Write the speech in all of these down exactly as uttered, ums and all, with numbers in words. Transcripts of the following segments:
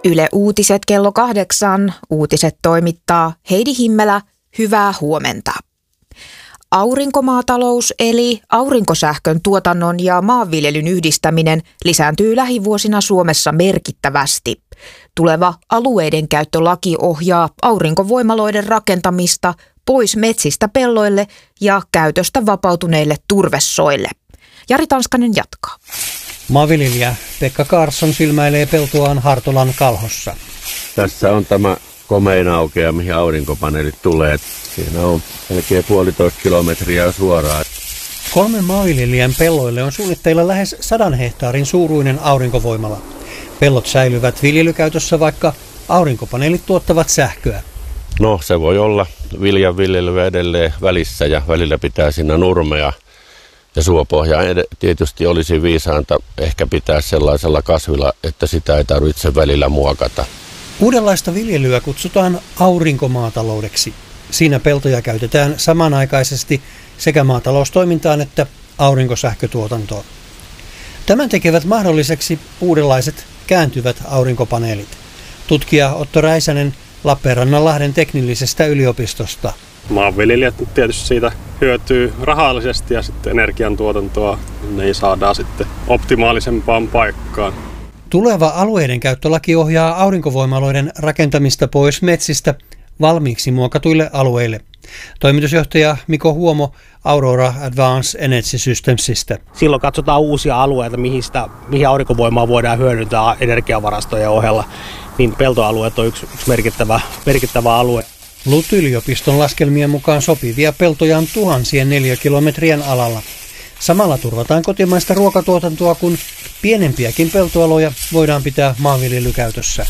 Yle Uutiset kello kahdeksan. Uutiset toimittaa Heidi Himmelä. Hyvää huomenta. Aurinkomaatalous eli aurinkosähkön tuotannon ja maanviljelyn yhdistäminen lisääntyy lähivuosina Suomessa merkittävästi. Tuleva alueiden käyttölaki ohjaa aurinkovoimaloiden rakentamista pois metsistä pelloille ja käytöstä vapautuneille turvesoille. Jari Tanskanen jatkaa. Maanviljelijä Pekka Karsson silmäilee peltoaan Hartolan Kalhossa. Tässä on tämä komein aukea, mihin aurinkopaneelit tulee. Siinä on melkein puolitoista kilometriä suoraan. Kolmen maanviljelijän pelloille on suunnitteilla lähes sadan hehtaarin suuruinen aurinkovoimala. Pellot säilyvät viljelykäytössä, vaikka aurinkopaneelit tuottavat sähköä. No, se voi olla viljan viljelyä edelleen välissä ja välillä pitää siinä nurmea. Ja suopohja tietysti olisi viisaanta ehkä pitää sellaisella kasvilla, että sitä ei tarvitse välillä muokata. Uudenlaista viljelyä kutsutaan aurinkomaataloudeksi. Siinä peltoja käytetään samanaikaisesti sekä maataloustoimintaan että aurinkosähkötuotantoon. Tämän tekevät mahdolliseksi uudenlaiset kääntyvät aurinkopaneelit. Tutkija Otto Räisänen Lappeenrannanlahden teknillisestä yliopistosta. Maanviljelijät tietysti siitä hyötyy rahallisesti ja sitten energiantuotantoa ne saadaan sitten optimaalisempaan paikkaan. Tuleva alueiden käyttölaki ohjaa aurinkovoimaloiden rakentamista pois metsistä valmiiksi muokatuille alueille. Toimitusjohtaja Mikko Huomo Aurora Advanced Energy Systemsistä. Silloin katsotaan uusia alueita, mihin, sitä, mihin aurinkovoimaa voidaan hyödyntää energiavarastojen ohella. Niin peltoalueet on yksi, yksi merkittävä, merkittävä alue. L U T-yliopiston laskelmien mukaan sopivia peltoja on tuhansien neliökilometrien alalla. Samalla turvataan kotimaista ruokatuotantoa, kun pienempiäkin peltoaloja voidaan pitää maanviljelykäytössä.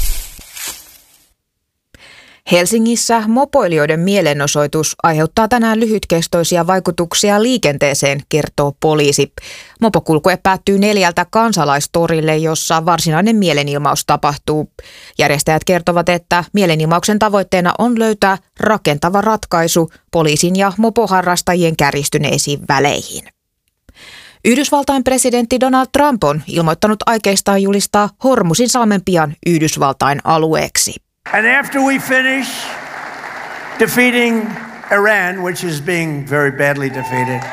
Helsingissä mopoilijoiden mielenosoitus aiheuttaa tänään lyhytkestoisia vaikutuksia liikenteeseen, kertoo poliisi. Mopokulkue päättyy neljältä kansalaistorille, jossa varsinainen mielenilmaus tapahtuu. Järjestäjät kertovat, että mielenilmauksen tavoitteena on löytää rakentava ratkaisu poliisin ja mopoharrastajien kärjistyneisiin väleihin. Yhdysvaltain presidentti Donald Trump on ilmoittanut aikeistaan julistaa Hormuzinsalmen pian Yhdysvaltain alueeksi. And after we finish defeating Iran, which is being very badly defeated,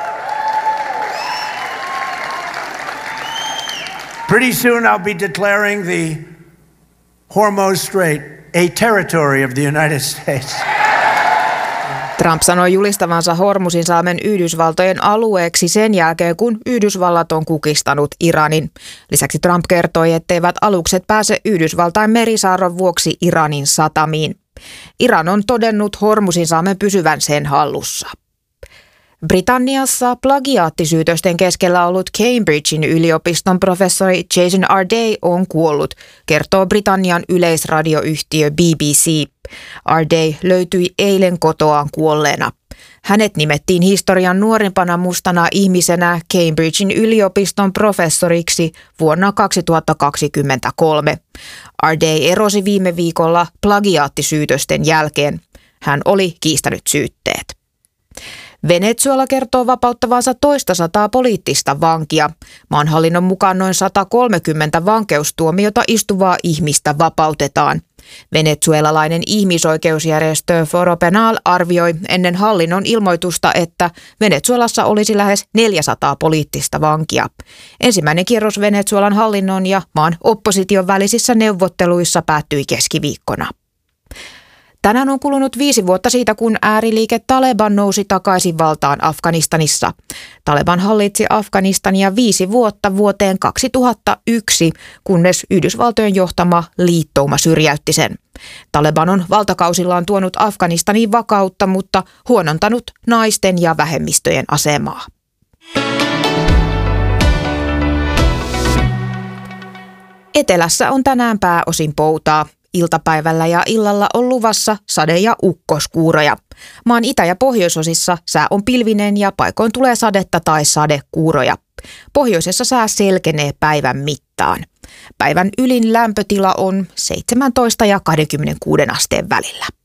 pretty soon I'll be declaring the Hormuz Strait a territory of the United States. Trump sanoi julistavansa Hormuzinsalmen Yhdysvaltojen alueeksi sen jälkeen, kun Yhdysvallat on kukistanut Iranin. Lisäksi Trump kertoi, etteivät alukset pääse Yhdysvaltain merisaarron vuoksi Iranin satamiin. Iran on todennut Hormuzinsalmen pysyvän sen hallussa. Britanniassa plagiaattisyytösten keskellä ollut Cambridgein yliopiston professori Jason Arday on kuollut, kertoo Britannian yleisradioyhtiö B B C. Arday löytyi eilen kotoaan kuolleena. Hänet nimettiin historian nuorimpana mustana ihmisenä Cambridgein yliopiston professoriksi vuonna kaksituhattakaksikymmentäkolme. Arday erosi viime viikolla plagiaattisyytösten jälkeen. Hän oli kiistänyt syytteet. Venezuela kertoo vapauttavansa toista sataa poliittista vankia. Maanhallinnon mukaan noin sata kolmekymmentä vankeustuomiota istuvaa ihmistä vapautetaan. Venezuelalainen ihmisoikeusjärjestö Foro Penal arvioi ennen hallinnon ilmoitusta, että Venezuelassa olisi lähes neljäsataa poliittista vankia. Ensimmäinen kierros Venezuelan hallinnon ja maan opposition välisissä neuvotteluissa päättyi keskiviikkona. Tänään on kulunut viisi vuotta siitä, kun ääriliike Taleban nousi takaisin valtaan Afganistanissa. Taleban hallitsi Afganistania viisi vuotta vuoteen kaksituhattayksi, kunnes Yhdysvaltojen johtama liittouma syrjäytti sen. Taleban on valtakausillaan tuonut Afganistaniin vakautta, mutta huonontanut naisten ja vähemmistöjen asemaa. Etelässä on tänään pääosin poutaa. Iltapäivällä ja illalla on luvassa sade- ja ukkoskuuroja. Maan itä- ja pohjoisosissa sää on pilvinen ja paikoin tulee sadetta tai sadekuuroja. Pohjoisessa sää selkenee päivän mittaan. Päivän ylin lämpötila on seitsemäntoista ja kaksikymmentäkuusi asteen välillä.